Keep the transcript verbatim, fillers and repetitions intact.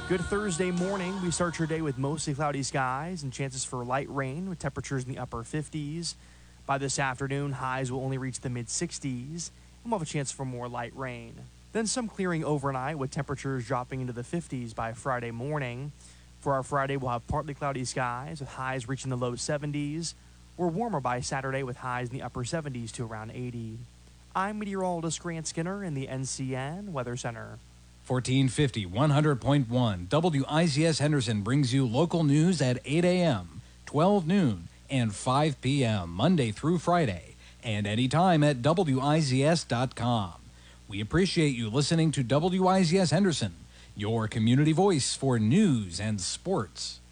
Good Thursday morning. We start your day with mostly cloudy skies and chances for light rain with temperatures in the upper fifties. By this afternoon, highs will only reach the mid sixties and we'll have a chance for more light rain. Then some clearing overnight with temperatures dropping into the fifties by Friday morning. For our Friday, we'll have partly cloudy skies with highs reaching the low seventies. We're warmer by Saturday with highs in the upper seventies to around eighty. I'm meteorologist Grant Skinner in the N C N Weather Center. fourteen fifty, one hundred point one W I Z S Henderson brings you local news at eight a.m., twelve noon, and five p.m. Monday through Friday, and anytime at W I Z S dot com. We appreciate you listening to W I Z S Henderson, your community voice for news and sports.